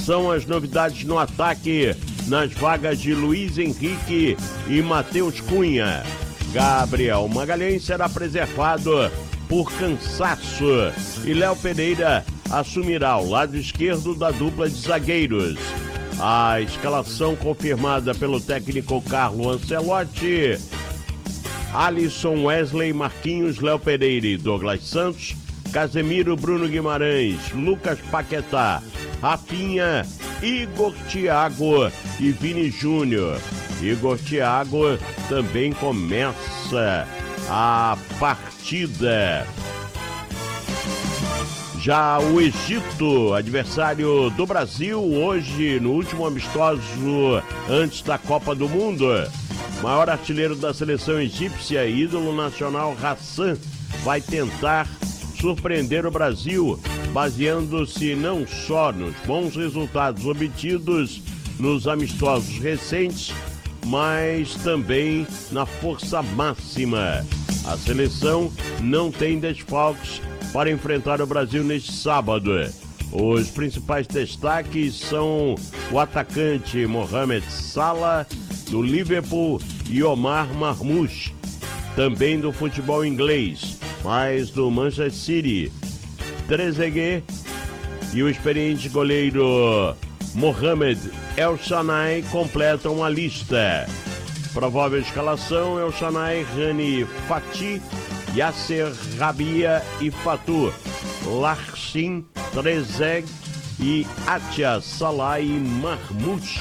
são as novidades no ataque nas vagas de Luiz Henrique e Matheus Cunha. Gabriel Magalhães será preservado por cansaço e Léo Pereira assumirá o lado esquerdo da dupla de zagueiros. A escalação confirmada pelo técnico Carlo Ancelotti: Alisson, Wesley, Marquinhos, Léo Pereira e Douglas Santos, Casemiro, Bruno Guimarães, Lucas Paquetá, Rafinha, Igor Thiago e Vini Júnior. Igor Thiago também começa a partida. Já o Egito, adversário do Brasil, hoje no último amistoso antes da Copa do Mundo. Maior artilheiro da seleção egípcia, ídolo nacional Hassan, vai tentar surpreender o Brasil, baseando-se não só nos bons resultados obtidos nos amistosos recentes, mas também na força máxima. A seleção não tem desfalques para enfrentar o Brasil neste sábado. Os principais destaques são o atacante Mohamed Salah, do Liverpool, e Omar Marmoush, também do futebol inglês, mas do Manchester City. Trezeguet e o experiente goleiro Mohamed El Shanai completam a lista. Provável escalação: El Shanai, Rani Fati, Yasser Rabia e Fatou, Larchin, Trezeguet e Atia Salah e Marmoush.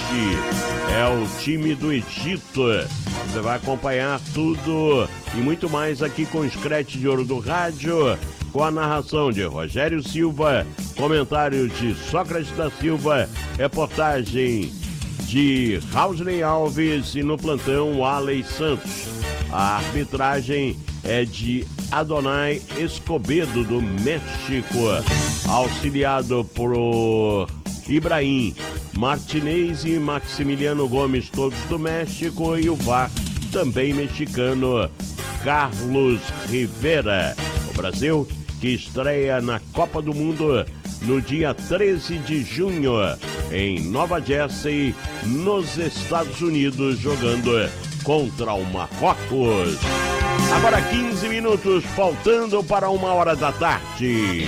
É o time do Egito. Você vai acompanhar tudo e muito mais aqui com o Scratch de Ouro do Rádio, com a narração de Rogério Silva, comentários de Sócrates da Silva, reportagem de Raulney Alves e no plantão Alei Santos. A arbitragem é de Adonai Escobedo, do México, auxiliado por Ibrahim Martinez e Maximiliano Gomes, todos do México, e o VAR, também mexicano, Carlos Rivera. O Brasil, que estreia na Copa do Mundo no dia 13 de junho, em Nova Jersey, nos Estados Unidos, jogando contra o Marrocos. Agora 15 minutos, faltando para 1h da tarde.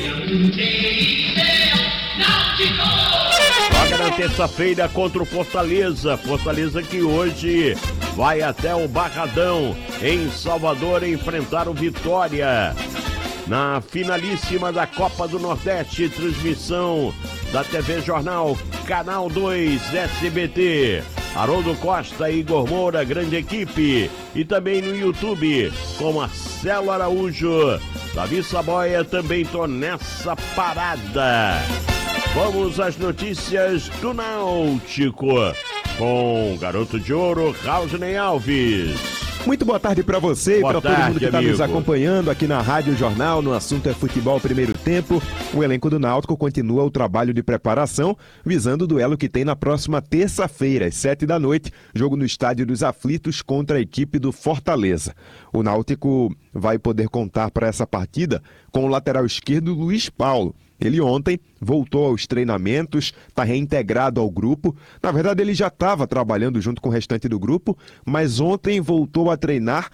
Joga na terça-feira contra o Fortaleza. Fortaleza que hoje vai até o Barradão, em Salvador, enfrentar o Vitória. Na finalíssima da Copa do Nordeste, transmissão da TV Jornal, Canal 2, SBT. Haroldo Costa e Igor Moura, grande equipe. E também no YouTube, com Marcelo Araújo. Davi Saboia, também tô nessa parada. Vamos às notícias do Náutico, com o garoto de ouro, Raulney Alves. Muito boa tarde para você e para todo mundo que está nos acompanhando aqui na Rádio Jornal. No assunto é futebol primeiro tempo. O elenco do Náutico continua o trabalho de preparação, visando o duelo que tem na próxima terça-feira, às 7h, jogo no Estádio dos Aflitos contra a equipe do Fortaleza. O Náutico vai poder contar para essa partida com o lateral esquerdo Luiz Paulo. Ele ontem voltou aos treinamentos, está reintegrado ao grupo. Na verdade, ele já estava trabalhando junto com o restante do grupo, mas ontem voltou a treinar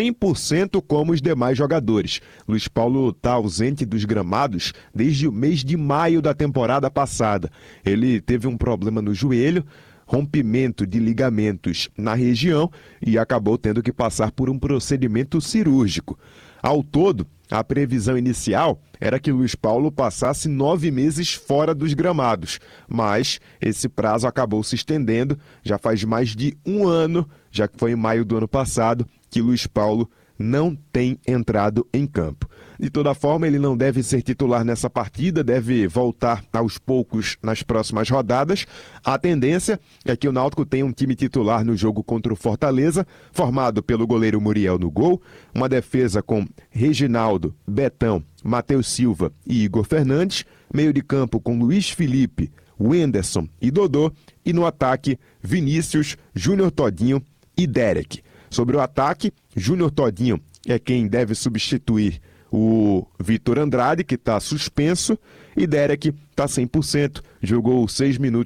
100% como os demais jogadores. Luiz Paulo está ausente dos gramados desde o mês de maio da temporada passada. Ele teve um problema no joelho, rompimento de ligamentos na região e acabou tendo que passar por um procedimento cirúrgico. Ao todo, a previsão inicial era que Luiz Paulo passasse 9 meses fora dos gramados, mas esse prazo acabou se estendendo. Já faz mais de um ano, já que foi em maio do ano passado, que Luiz Paulo não tem entrado em campo. De toda forma, ele não deve ser titular nessa partida, deve voltar aos poucos nas próximas rodadas. A tendência é que o Náutico tenha um time titular no jogo contra o Fortaleza, formado pelo goleiro Muriel no gol, uma defesa com Reginaldo, Betão, Matheus Silva e Igor Fernandes, meio de campo com Luiz Felipe, Wenderson e Dodô, e no ataque Vinícius, Júnior Todinho e Derek. Sobre o ataque, Júnior Todinho é quem deve substituir o Vitor Andrade, que está suspenso, e Derek está 100%, jogou 6 minutos